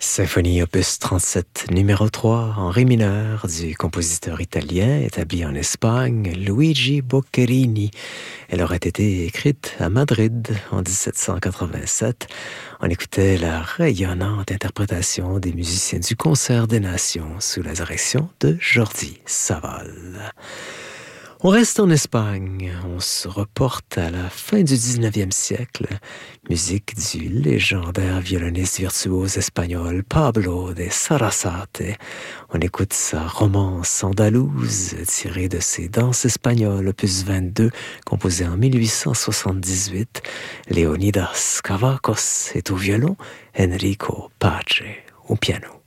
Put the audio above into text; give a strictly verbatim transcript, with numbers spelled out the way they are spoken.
Symphonie opus trente-sept numéro trois en ré mineur du compositeur italien établi en Espagne, Luigi Boccherini. Elle aurait été écrite à Madrid en dix-sept cent quatre-vingt-sept. On écoutait la rayonnante interprétation des musiciens du Concert des Nations sous la direction de Jordi Savall. On reste en Espagne, on se reporte à la fin du dix-neuvième siècle, musique du légendaire violoniste virtuose espagnol Pablo de Sarasate. On écoute sa romance andalouse tirée de ses danses espagnoles, opus vingt-deux, composée en mille huit cent soixante-dix-huit. Leonidas Cavacos est au violon, Enrico Pace au piano.